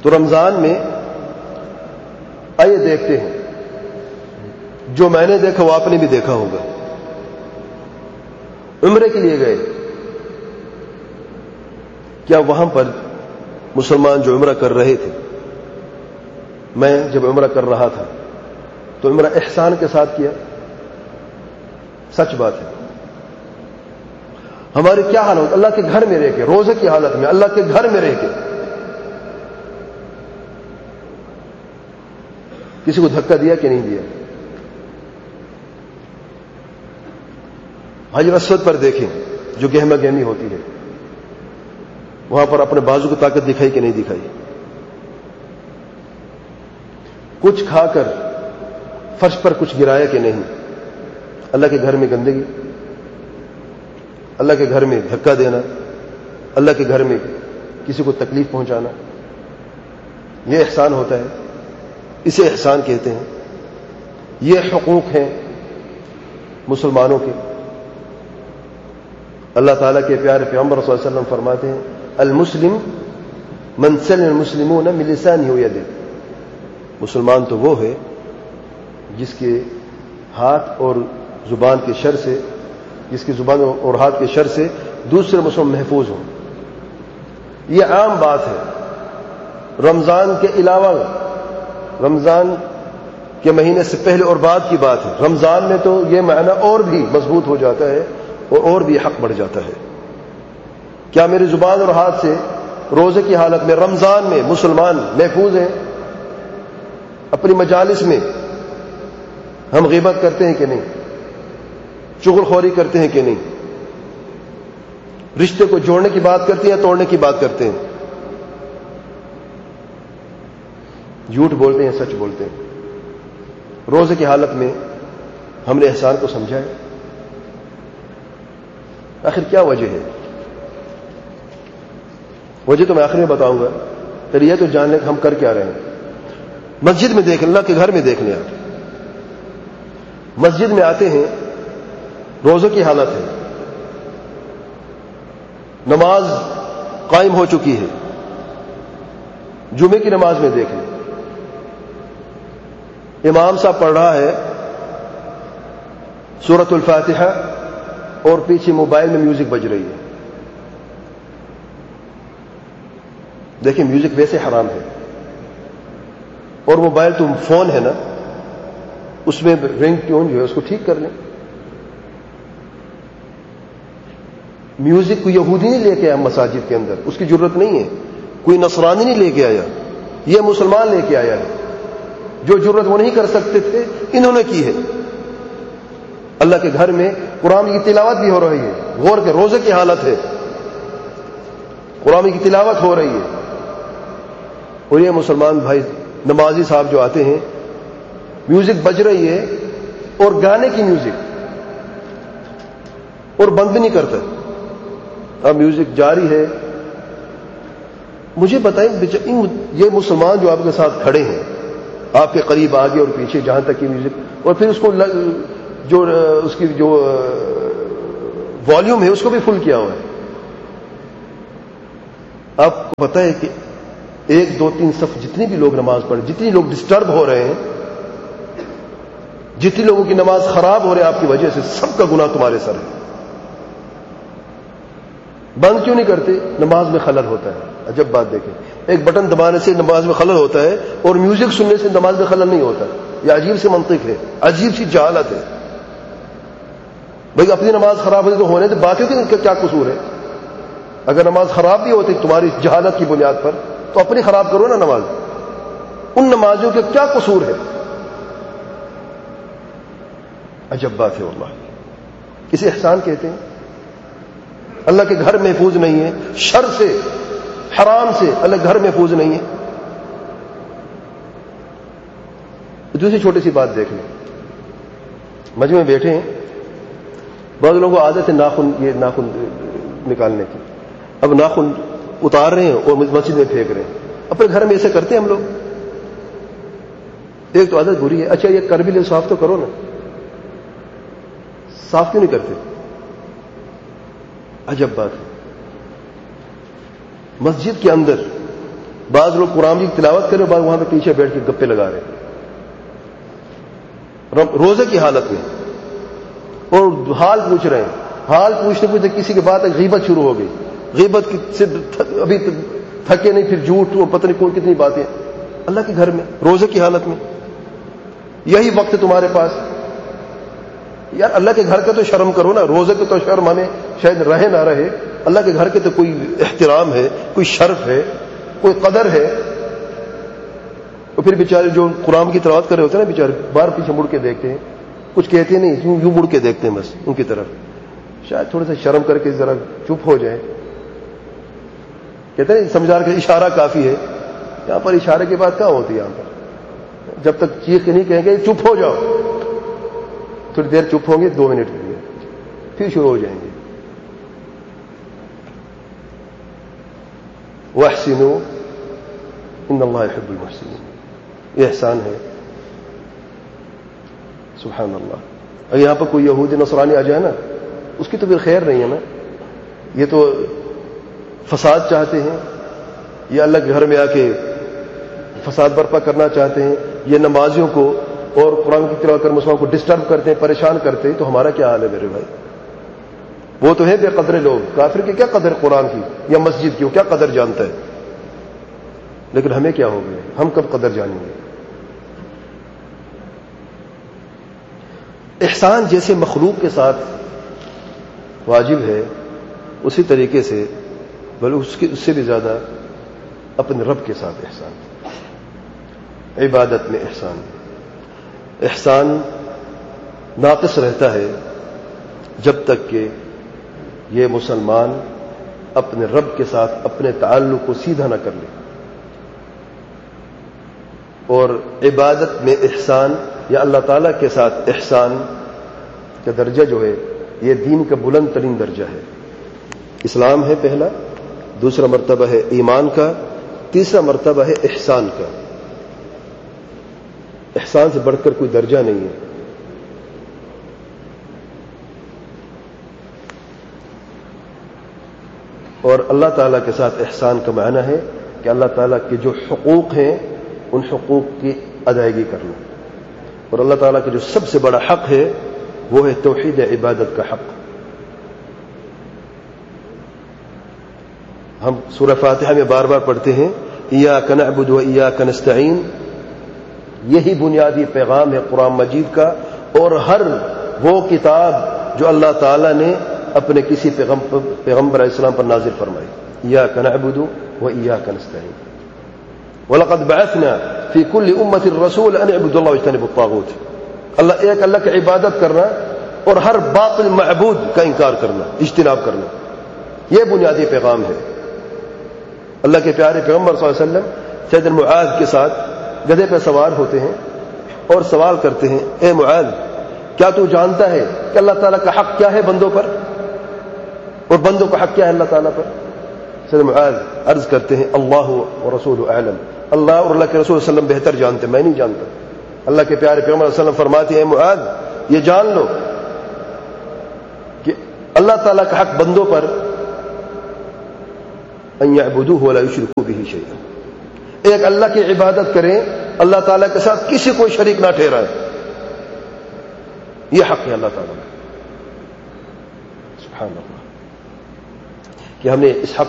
تو رمضان میں آئیے دیکھتے ہیں، جو میں نے دیکھا وہ آپ نے بھی دیکھا ہوگا۔ عمرے کے لیے گئے، کیا وہاں پر مسلمان جو عمرہ کر رہے تھے، میں جب عمرہ کر رہا تھا تو عمرہ احسان کے ساتھ کیا؟ سچ بات ہے۔ ہماری کیا حالت، اللہ کے گھر میں رہ کے، روزے کی حالت میں اللہ کے گھر میں رہ کے کسی کو دھکا دیا کہ نہیں دیا؟ حجر اسود پر دیکھیں جو گہما گہمی ہوتی ہے، وہاں پر اپنے بازو کی طاقت دکھائی کہ نہیں دکھائی؟ کچھ کھا کر فرش پر کچھ گرایا کہ نہیں؟ اللہ کے گھر میں گندگی، اللہ کے گھر میں دھکا دینا، اللہ کے گھر میں کسی کو تکلیف پہنچانا، یہ احسان ہوتا ہے؟ اسے احسان کہتے ہیں؟ یہ حقوق ہیں مسلمانوں کے؟ اللہ تعالیٰ کے پیارے پیغمبر صلی اللہ علیہ وسلم فرماتے ہیں المسلم من سلم المسلمون من لسانه ويده، مسلمان تو وہ ہے جس کے ہاتھ اور زبان کے شر سے، جس کی زبان اور ہاتھ کے شر سے دوسرے مسلمان محفوظ ہوں۔ یہ عام بات ہے، رمضان کے علاوہ، رمضان کے مہینے سے پہلے اور بعد کی بات ہے۔ رمضان میں تو یہ معنی اور بھی مضبوط ہو جاتا ہے اور بھی حق بڑھ جاتا ہے۔ کیا میری زبان اور ہاتھ سے روزے کی حالت میں رمضان میں مسلمان محفوظ ہیں؟ اپنی مجالس میں ہم غیبت کرتے ہیں کہ نہیں؟ چغل خوری کرتے ہیں کہ نہیں؟ رشتے کو جوڑنے کی بات کرتے ہیں یا توڑنے کی بات کرتے ہیں؟ جھوٹ بولتے ہیں، سچ بولتے ہیں؟ روزے کی حالت میں ہم نے احسان کو سمجھا ہے؟ آخر کیا وجہ ہے؟ وجہ تو میں آخر میں بتاؤں گا، پھر یہ تو جان لیں کہ ہم کر کیا رہے ہیں۔ مسجد میں دیکھ، اللہ کے گھر میں دیکھ لیں، آپ مسجد میں آتے ہیں، روزوں کی حالت ہے، نماز قائم ہو چکی ہے، جمعے کی نماز میں دیکھ لیں، امام صاحب پڑھ رہا ہے سورۃ الفاتحہ اور پیچھے موبائل میں میوزک بج رہی ہے۔ دیکھیں میوزک ویسے حرام ہے، اور موبائل تو فون ہے نا، اس میں رنگ ٹیون جو ہے اس کو ٹھیک کر لیں۔ میوزک کو یہودی نہیں لے کے آیا مساجد کے اندر، اس کی ضرورت نہیں ہے، کوئی نصرانی نہیں لے کے آیا، یہ مسلمان لے کے آیا ہے۔ جو ضرورت وہ نہیں کر سکتے تھے انہوں نے کی ہے۔ اللہ کے گھر میں قرآن کی تلاوت بھی ہو رہی ہے، غور کے روزے کی حالت ہے، قرآن کی تلاوت ہو رہی ہے، اور یہ مسلمان بھائی نمازی صاحب جو آتے ہیں، میوزک بج رہی ہے اور گانے کی میوزک، اور بند بھی نہیں کرتا، اب میوزک جاری ہے۔ مجھے بتائیں یہ مسلمان جو آپ کے ساتھ کھڑے ہیں، آپ کے قریب آگے اور پیچھے جہاں تک کی میوزک، اور پھر اس کو جو اس کی جو والیوم ہے اس کو بھی فل کیا ہوا ہے، آپ کو پتہ ہے کہ 1 2 3 صف جتنے بھی لوگ نماز پڑھ، جتنی لوگ ڈسٹرب ہو رہے ہیں، جتنی لوگوں کی نماز خراب ہو رہی ہے آپ کی وجہ سے، سب کا گناہ تمہارے سر ہے۔ بند کیوں نہیں کرتے؟ نماز میں خلل ہوتا ہے۔ عجب بات دیکھیں، ایک بٹن دبانے سے نماز میں خلل ہوتا ہے اور میوزک سننے سے نماز میں خلل نہیں ہوتا۔ یہ عجیب سی منطق ہے، عجیب سی جہالت ہے۔ بھئی اپنی نماز خراب ہوتی تو ہونے دے، باقیوں کا کیا قصور ہے؟ اگر نماز خراب بھی ہوتی تمہاری جہالت کی بنیاد پر تو اپنی خراب کرو نا نماز، ان نمازوں کے کیا قصور ہے؟ عجب بات ہے واللہ، اسے احسان کہتے ہیں۔ اللہ کے گھر محفوظ نہیں ہے، شر سے، حرام سے اللہ گھر محفوظ نہیں ہے۔ دوسری چھوٹی سی بات دیکھ لیں، مجمع میں بیٹھے ہیں، بعض لوگوں کو عادت ہے ناخن نکالنے کی، اب ناخن اتار رہے ہیں اور مسجد میں پھینک رہے ہیں۔ اپنے گھر میں ایسے کرتے ہیں ہم لوگ؟ ایک تو عادت بری ہے، اچھا یہ کر بھی لے صاف تو کرو نا، صاف کیوں نہیں کرتے؟ عجب بات ہے۔ مسجد کے اندر بعض لوگ قرآن کی تلاوت کرے، بعض وہاں پہ پیچھے بیٹھ کے گپے لگا رہے روزے کی حالت میں، اور حال پوچھ رہے ہیں. حال پوچھتے پوچھتے کسی کے بعد غیبت شروع ہو گئی. غیبت سے ابھی تھکے نہیں، پھر جھوٹ اور پتہ نہیں کون کتنی باتیں اللہ کے گھر میں روزے کی حالت میں. یہی وقت ہے تمہارے پاس. یار اللہ کے گھر کا تو شرم کرو نا. روزے کے تو شرم ہمیں شاید رہے نہ رہے، اللہ کے گھر کے تو کوئی احترام ہے، کوئی شرف ہے، کوئی قدر ہے. اور پھر بیچارے جو قرآن کی تلاوت کر رہے ہوتے ہیں نا، بیچارے بار پیچھے مڑ کے دیکھتے ہیں، کچھ کہتے نہیں، یوں مڑ کے دیکھتے ہیں بس ان کی طرف. شاید تھوڑا سا شرم کر کے ذرا چپ ہو جائے. کہتے ہیں سمجھا کے اشارہ کافی ہے. یہاں پر اشارے کی بات کہاں ہوتی ہے؟ یہاں پر جب تک چیخ کے نہیں کہیں گے چپ ہو جاؤ، تھوڑی دیر چپ ہوں گے، 2 منٹ کے لیے پھر شروع ہو جائیں گے. وَأَحْسِنُوا إِنَّ اللَّهَ يُحِبُّ الْمُحْسِنِينَ. یہ احسان ہے. سبحان اللہ. اگر یہاں پر کوئی یہودی نصرانی آ جائے نا، اس کی تو پھر خیر نہیں ہے نا. یہ تو فساد چاہتے ہیں، یہ اللہ کے گھر میں آ کے فساد برپا کرنا چاہتے ہیں، یہ نمازیوں کو اور قرآن کی تلاوت کر مسلمانوں کو ڈسٹرب کرتے ہیں، پریشان کرتے ہیں. تو ہمارا کیا حال ہے میرے بھائی؟ وہ تو ہے بے قدر لوگ. کافر کی کیا قدر قرآن کی یا مسجد کی، وہ کیا قدر جانتا ہے؟ لیکن ہمیں کیا ہو گیا؟ ہم کب قدر جانیں گے؟ احسان جیسے مخلوق کے ساتھ واجب ہے، اسی طریقے سے بلکہ اس سے بھی زیادہ اپنے رب کے ساتھ احسان. عبادت میں احسان. احسان ناقص رہتا ہے جب تک کہ یہ مسلمان اپنے رب کے ساتھ اپنے تعلق کو سیدھا نہ کر لے. اور عبادت میں احسان یا اللہ تعالیٰ کے ساتھ احسان کا درجہ جو ہے، یہ دین کا بلند ترین درجہ ہے. اسلام ہے پہلا، دوسرا مرتبہ ہے ایمان کا، تیسرا مرتبہ ہے احسان کا. احسان سے بڑھ کر کوئی درجہ نہیں ہے. اور اللہ تعالیٰ کے ساتھ احسان کا معنی ہے کہ اللہ تعالیٰ کے جو حقوق ہیں ان حقوق کی ادائیگی کرنا. اور اللہ تعالیٰ کا جو سب سے بڑا حق ہے وہ ہے توحید عبادت کا حق. ہم سورہ فاتحہ میں بار بار پڑھتے ہیں ایاک نعبد و ایاک نستعین. یہی بنیادی پیغام ہے قرآن مجید کا اور ہر وہ کتاب جو اللہ تعالیٰ نے اپنے کسی پیغمبر علیہ السلام پر نازل فرمائی. ایاک نعبد و ایاک نستعین. وَلَقَدْ بَعَثْنَا فِي كُلِّ أُمَّةٍ رَسُولًا أَنِ اعْبُدُوا اللَّهَ وَاجْتَنِبُوا الطَّاغُوتَ. ایک اللہ کی عبادت کرنا اور ہر باطل معبود کا انکار کرنا، اجتناب کرنا، یہ بنیادی پیغام ہے. اللہ کے پیارے پیغمبر صلی اللہ علیہ وسلم سیدنا معاذ کے ساتھ گدھے پہ سوار ہوتے ہیں اور سوال کرتے ہیں، اے معاذ کیا تو جانتا ہے کہ اللہ تعالیٰ کا حق کیا ہے بندوں پر اور بندوں کا حق کیا ہے اللہ تعالیٰ پر؟ سیدنا معاذ عرض کرتے ہیں اللہ ورسول اعلم. اللہ اور اللہ کے رسول صلی اللہ علیہ وسلم بہتر جانتے، میں نہیں جانتا. اللہ کے پیارے پیغمبر صلی اللہ علیہ وسلم فرماتے ہیں، اے معاذ یہ جان لو کہ اللہ تعالیٰ کا حق بندوں پر ان یعبدوہ ولا یشرکوا بہ شیئا. ایک اللہ کی عبادت کریں، اللہ تعالیٰ کے ساتھ کسی کو شریک نہ ٹھہرائیں. یہ حق ہے اللہ تعالیٰ کا. سبحان اللہ کہ ہم نے اس حق